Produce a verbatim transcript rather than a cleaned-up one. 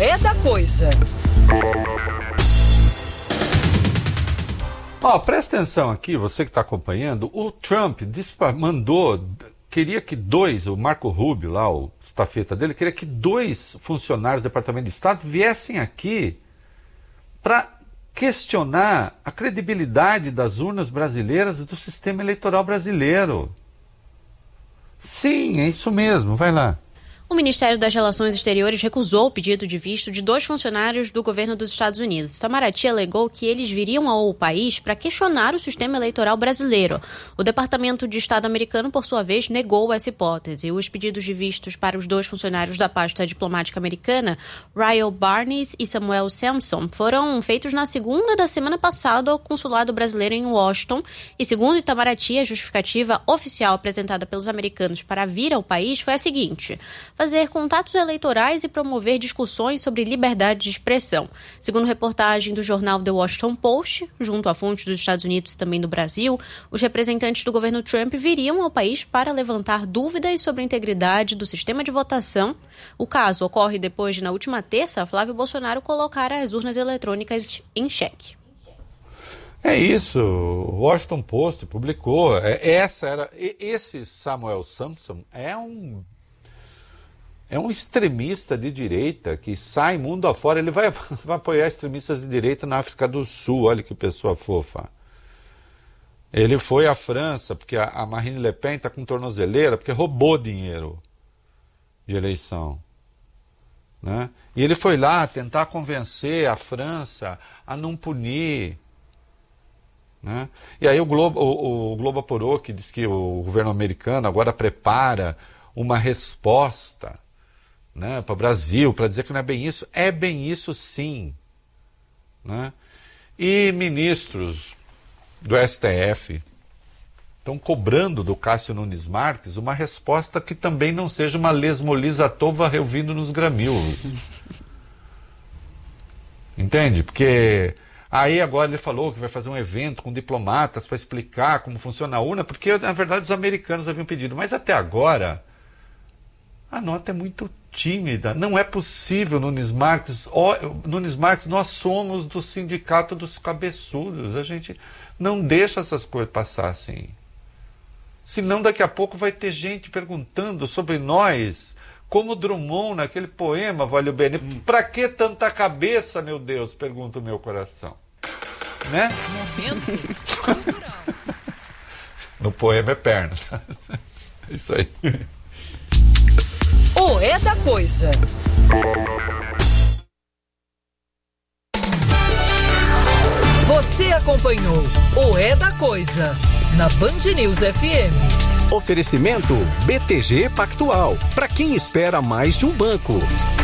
É da Coisa. Ó, oh, presta atenção aqui, você que está acompanhando, o Trump disse, mandou, queria que dois, o Marco Rubio lá, o estafeta dele, queria que dois funcionários do Departamento de Estado viessem aqui para questionar a credibilidade das urnas brasileiras e do sistema eleitoral brasileiro. Sim, é isso mesmo, vai lá. O Ministério das Relações Exteriores recusou o pedido de visto de dois funcionários do governo dos Estados Unidos. Itamaraty alegou que eles viriam ao país para questionar o sistema eleitoral brasileiro. O Departamento de Estado americano, por sua vez, negou essa hipótese. Os pedidos de vistos para os dois funcionários da pasta diplomática americana, Ryle Barnes e Samuel Sampson, foram feitos na segunda da semana passada ao consulado brasileiro em Washington. E, segundo Itamaraty, a justificativa oficial apresentada pelos americanos para vir ao país foi a seguinte: fazer contatos eleitorais e promover discussões sobre liberdade de expressão. Segundo reportagem do jornal The Washington Post, junto a fontes dos Estados Unidos e também do Brasil, os representantes do governo Trump viriam ao país para levantar dúvidas sobre a integridade do sistema de votação. O caso ocorre depois de, na última terça, Flávio Bolsonaro colocar as urnas eletrônicas em xeque. É isso, o Washington Post publicou. Essa era, esse Samuel Sampson é um É um extremista de direita que sai mundo afora. Ele vai, vai apoiar extremistas de direita na África do Sul. Olha que pessoa fofa. Ele foi à França, porque a, a Marine Le Pen está com tornozeleira, porque roubou dinheiro de eleição. Né? E ele foi lá tentar convencer a França a não punir. Né? E aí o Globo, o, o Globo apurou que diz que o governo americano agora prepara uma resposta, né, para o Brasil, para dizer que não é bem isso. É bem isso, sim. Né? E ministros do S T F estão cobrando do Cássio Nunes Marques uma resposta que também não seja uma lesmolizatova reouvindo nos gramil. Entende? Porque aí agora ele falou que vai fazer um evento com diplomatas para explicar como funciona a urna, porque na verdade os americanos haviam pedido, mas até agora a nota é muito tímida. Não é possível, Nunes Marques. Oh, Nunes Marques, nós somos do sindicato dos cabeçudos. A gente não deixa essas coisas passar assim. Senão daqui a pouco vai ter gente perguntando sobre nós, como Drummond naquele poema, Valeu Bene. Hum. Pra que tanta cabeça, meu Deus? Pergunta o meu coração. Né? No poema é perna. É isso aí. O É da Coisa. Você acompanhou o É da Coisa na Band News F M. Oferecimento B T G Pactual. Para quem espera mais de um banco.